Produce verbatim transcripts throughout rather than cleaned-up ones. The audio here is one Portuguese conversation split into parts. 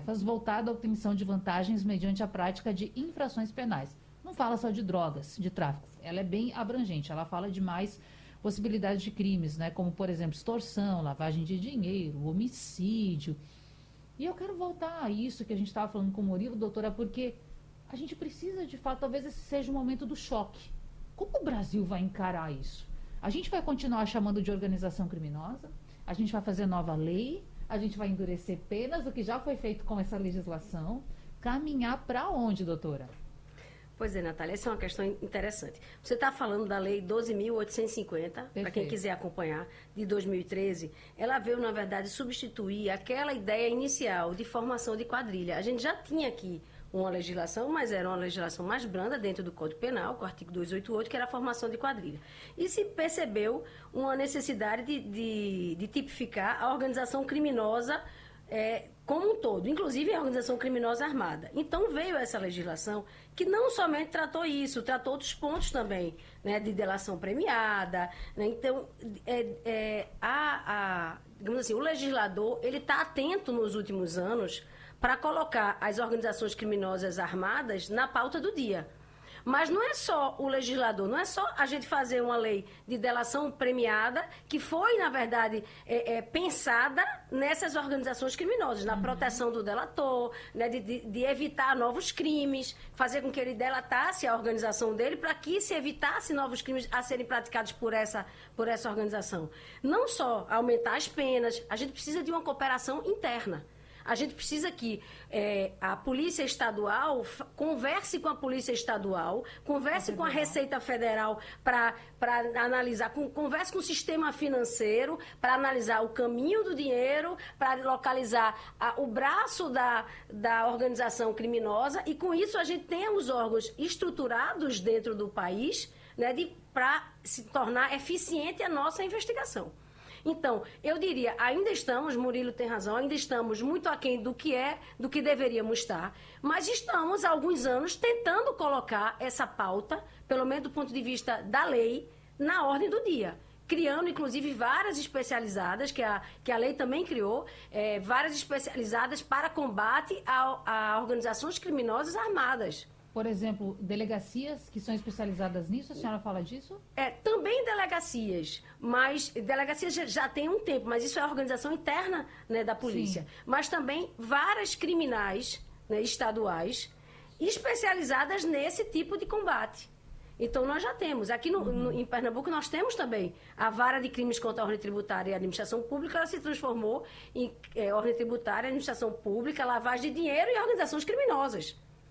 tarefas voltado à obtenção de vantagens mediante a prática de infrações penais. Não fala só de drogas, de tráfico. Ela é bem abrangente. Ela fala de mais possibilidades de crimes, né? Como, por exemplo, extorsão, lavagem de dinheiro, homicídio. E eu quero voltar a isso que a gente estava falando com o Murilo, doutora, porque a gente precisa, de fato, talvez esse seja o momento do choque. Como o Brasil vai encarar isso? A gente vai continuar chamando de organização criminosa? A gente vai fazer nova lei? A gente vai endurecer penas, o que já foi feito com essa legislação? Caminhar para onde, doutora? Pois é, Natália, essa é uma questão interessante. Você está falando da Lei doze mil oitocentos e cinquenta, para quem quiser acompanhar, de dois mil e treze. Ela veio, na verdade, substituir aquela ideia inicial de formação de quadrilha. A gente já tinha aqui uma legislação, mas era uma legislação mais branda dentro do Código Penal, com o artigo duzentos e oitenta e oito, que era a formação de quadrilha. E se percebeu uma necessidade de, de, de tipificar a organização criminosa é, como um todo, inclusive a organização criminosa armada. Então veio essa legislação que não somente tratou isso, tratou outros pontos também, né, de delação premiada, né? Então, é, é, a, a, digamos assim, o legislador ele está atento nos últimos anos para colocar as organizações criminosas armadas na pauta do dia. Mas não é só o legislador, não é só a gente fazer uma lei de delação premiada que foi, na verdade, é, é, pensada nessas organizações criminosas, na uhum. proteção do delator, né, de, de, de evitar novos crimes, fazer com que ele delatasse a organização dele para que se evitasse novos crimes a serem praticados por essa, por essa organização. Não só aumentar as penas, a gente precisa de uma cooperação interna. A gente precisa que é, a Polícia Estadual converse com a Polícia Estadual, converse com a Receita Federal para analisar, com, converse com o sistema financeiro para analisar o caminho do dinheiro, para localizar a, o braço da, da organização criminosa e, com isso, a gente tenha os órgãos estruturados dentro do país, né, para se tornar eficiente a nossa investigação. Então, eu diria, ainda estamos, Murilo tem razão, ainda estamos muito aquém do que é, do que deveríamos estar, mas estamos há alguns anos tentando colocar essa pauta, pelo menos do ponto de vista da lei, na ordem do dia. Criando, inclusive, várias especializadas, que a, que a lei também criou, é, várias especializadas para combate a, a organizações criminosas armadas. Por exemplo, delegacias que são especializadas nisso, a senhora fala disso? É, também delegacias, mas delegacias já, já tem um tempo, mas isso é a organização interna, né, da polícia. Sim. Mas também várias criminais, né, estaduais especializadas nesse tipo de combate. Então, nós já temos. Aqui no, uhum. no, em Pernambuco, nós temos também a Vara de Crimes contra a Ordem Tributária e a Administração Pública. Ela se transformou em é, Ordem Tributária, Administração Pública, lavagem de dinheiro e organizações criminosas.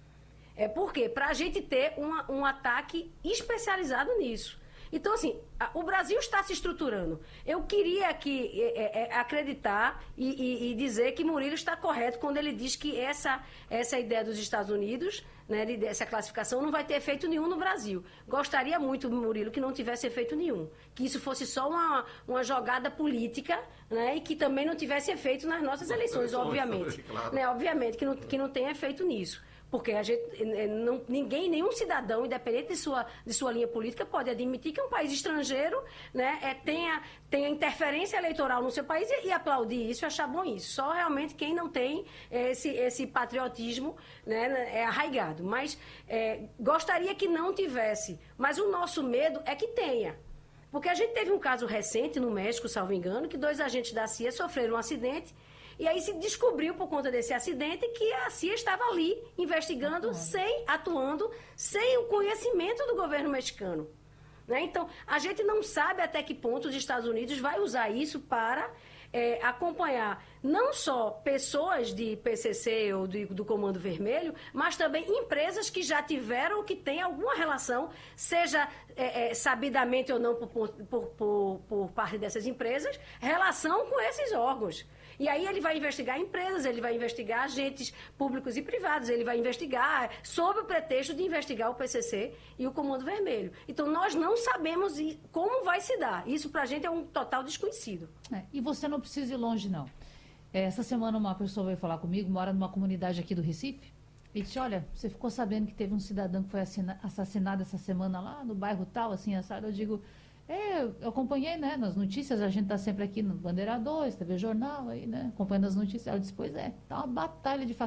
É por quê? Para a gente ter uma, um ataque especializado nisso. Então, assim, a, o Brasil está se estruturando. Eu queria aqui é, é, acreditar e, e, e dizer que Murilo está correto quando ele diz que essa, essa ideia dos Estados Unidos, né, de, dessa classificação, não vai ter efeito nenhum no Brasil. Gostaria muito, Murilo, que não tivesse efeito nenhum. Que isso fosse só uma, uma jogada política, né, e que também não tivesse efeito nas nossas eleições, obviamente. Claro. Né, obviamente que não, que não tem efeito nisso. Porque a gente, não, ninguém, nenhum cidadão, independente de sua, de sua linha política, pode admitir que um país estrangeiro, né, é, tenha, tenha interferência eleitoral no seu país e, e aplaudir isso e achar bom isso. Só realmente quem não tem esse, esse patriotismo, né, é arraigado. Mas é, gostaria que não tivesse. Mas o nosso medo é que tenha. Porque a gente teve um caso recente no México, salvo engano, que dois agentes da C I A sofreram um acidente. E aí se descobriu, por conta desse acidente, que a C I A estava ali investigando, sem, atuando, sem o conhecimento do governo mexicano. Né? Então, a gente não sabe até que ponto os Estados Unidos vai usar isso para é, acompanhar não só pessoas de P C C ou de, do Comando Vermelho, mas também empresas que já tiveram ou que têm alguma relação, seja é, é, sabidamente ou não por, por, por, por parte dessas empresas, relação com esses órgãos. E aí ele vai investigar empresas, ele vai investigar agentes públicos e privados, ele vai investigar sob o pretexto de investigar o P C C e o Comando Vermelho. Então, nós não sabemos como vai se dar. Isso, para a gente, é um total desconhecido. É, e você não precisa ir longe, não. Essa semana, uma pessoa veio falar comigo, mora numa comunidade aqui do Recife, e disse, olha, você ficou sabendo que teve um cidadão que foi assassinado essa semana lá no bairro tal, assim, assado? Eu digo... É, eu acompanhei, né, nas notícias, a gente está sempre aqui no Bandeira dois, T V Jornal, aí, né, acompanhando as notícias. Ela disse, pois é, tá uma batalha de